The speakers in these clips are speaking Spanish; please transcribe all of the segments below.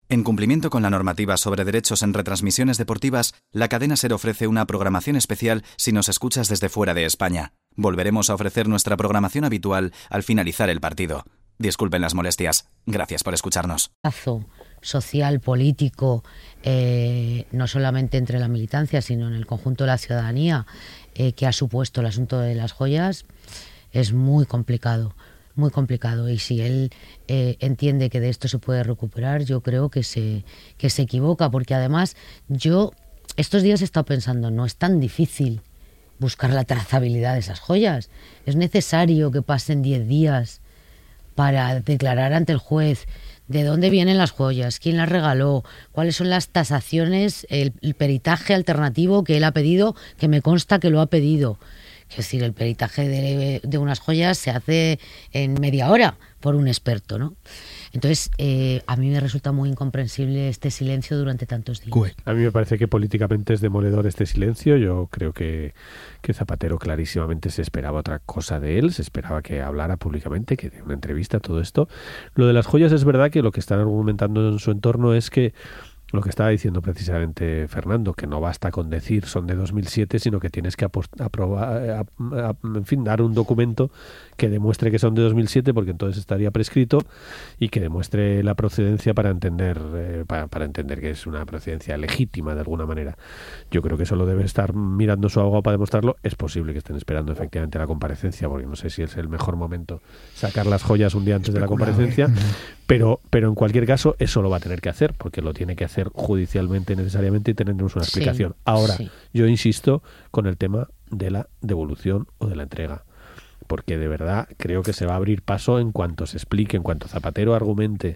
En cumplimiento con la normativa sobre derechos en retransmisiones deportivas, la cadena SER ofrece una programación especial si nos escuchas desde fuera de España. Volveremos a ofrecer nuestra programación habitual al finalizar el partido. Disculpen las molestias. Gracias por escucharnos. Social, político, no solamente entre la militancia, sino en el conjunto de la ciudadanía, que ha supuesto el asunto de las joyas, es muy complicado. Muy complicado, y si él entiende que de esto se puede recuperar, yo creo que se equivoca, porque además yo estos días he estado pensando, no es tan difícil buscar la trazabilidad de esas joyas, es necesario que pasen 10 días para declarar ante el juez de dónde vienen las joyas, quién las regaló, cuáles son las tasaciones, el peritaje alternativo que él ha pedido, que me consta que lo ha pedido. Es decir, el peritaje de unas joyas se hace en media hora por un experto, ¿no? Entonces, a mí me resulta muy incomprensible este silencio durante tantos días. A mí me parece que políticamente es demoledor este silencio. Yo creo que Zapatero clarísimamente se esperaba otra cosa de él, se esperaba que hablara públicamente, que diera una entrevista, todo esto. Lo de las joyas es verdad que lo que están argumentando en su entorno es que lo que estaba diciendo precisamente Fernando, que no basta con decir son de 2007, sino que tienes que aprobar, en fin, dar un documento que demuestre que son de 2007, porque entonces estaría prescrito, y que demuestre la procedencia para entender que es una procedencia legítima de alguna manera. Yo creo que solo debe estar mirando su abogado para demostrarlo. Es posible que estén esperando efectivamente la comparecencia, porque no sé si es el mejor momento sacar las joyas un día antes de la comparecencia, pero en cualquier caso eso lo va a tener que hacer, porque lo tiene que hacer judicialmente necesariamente y tendremos una explicación. Ahora, yo insisto con el tema de la devolución o de la entrega, porque de verdad creo que se va a abrir paso en cuanto se explique, en cuanto Zapatero argumente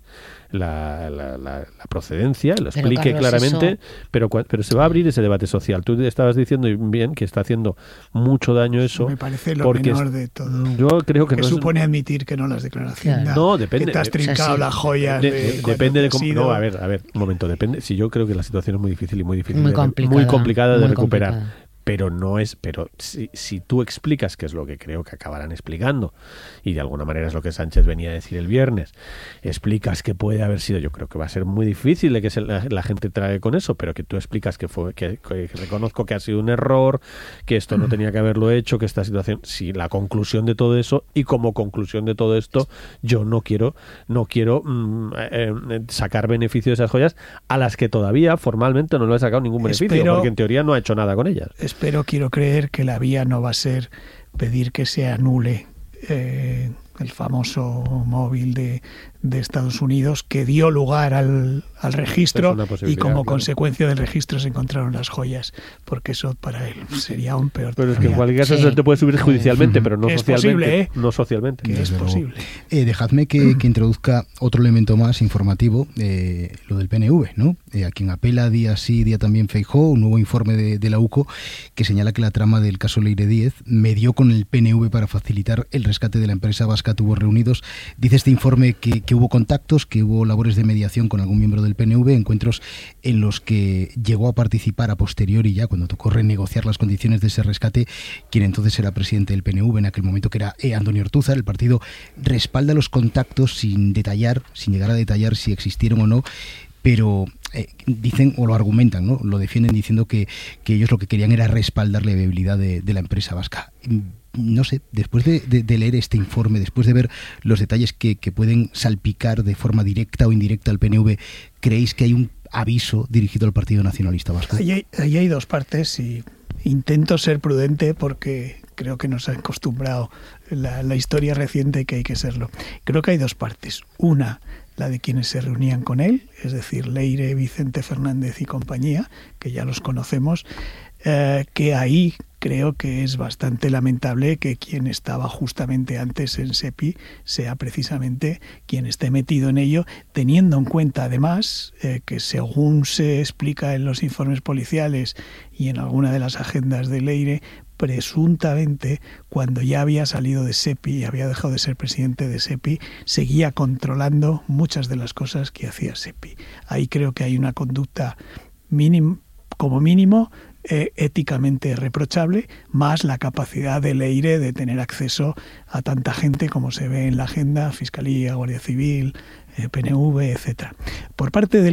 la procedencia, lo explique, Carlos, claramente, pero se va a abrir ese debate social. Tú estabas diciendo bien que está haciendo mucho daño eso. Me parece lo menor de todo. Yo creo que no supone admitir que no las declaraciones. No, depende. Que te has trincado las joyas. Depende de cómo. No, a ver, un momento, depende. Si yo creo que la situación es muy difícil y muy complicada de recuperar. Complicada. Pero si tú explicas, que es lo que creo que acabarán explicando, y de alguna manera es lo que Sánchez venía a decir el viernes, explicas que puede haber sido, yo creo que va a ser muy difícil de que la gente trague con eso, pero que tú explicas que reconozco que ha sido un error, que esto no tenía que haberlo hecho, que esta situación, sí, la conclusión de todo eso, y como conclusión de todo esto, yo no quiero sacar beneficio de esas joyas a las que todavía formalmente no le he sacado ningún beneficio, porque en teoría no ha hecho nada con ellas. Quiero creer que la vía no va a ser pedir que se anule el famoso móvil de Estados Unidos que dio lugar al registro, y como consecuencia del registro se encontraron las joyas, porque eso para él sería aún peor. Pero es que en cualquier caso eso te puede subir judicialmente, pero no socialmente. Posible, no socialmente. Que es posible. Dejadme que introduzca otro elemento más informativo, lo del PNV, ¿no? A quien apela día sí, día también Feijóo, un nuevo informe de la UCO que señala que la trama del caso Leire Díez medió con el PNV para facilitar el rescate de la empresa vasca Tubos Reunidos. Dice este informe que hubo contactos, que hubo labores de mediación con algún miembro del PNV, encuentros en los que llegó a participar a posteriori, ya cuando tocó renegociar las condiciones de ese rescate, quien entonces era presidente del PNV en aquel momento, que era Antonio Ortúzar. El partido respalda los contactos sin llegar a detallar si existieron o no, pero dicen o lo argumentan, ¿no? Lo defienden diciendo que ellos lo que querían era respaldar la viabilidad de la empresa vasca. No sé, después de leer este informe, después de ver los detalles que pueden salpicar de forma directa o indirecta al PNV, ¿creéis que hay un aviso dirigido al Partido Nacionalista Vasco? Ahí hay dos partes, y intento ser prudente porque creo que nos ha acostumbrado la historia reciente que hay que serlo. Creo que hay dos partes. Una, la de quienes se reunían con él, es decir, Leire, Vicente Fernández y compañía, que ya los conocemos, que ahí creo que es bastante lamentable que quien estaba justamente antes en SEPI sea precisamente quien esté metido en ello, teniendo en cuenta además que, según se explica en los informes policiales y en alguna de las agendas de Leire, presuntamente, cuando ya había salido de SEPI y había dejado de ser presidente de SEPI, seguía controlando muchas de las cosas que hacía SEPI. Ahí creo que hay una conducta como mínimo éticamente reprochable, más la capacidad de Leire de tener acceso a tanta gente como se ve en la agenda, Fiscalía, Guardia Civil, PNV, etcétera. Por parte del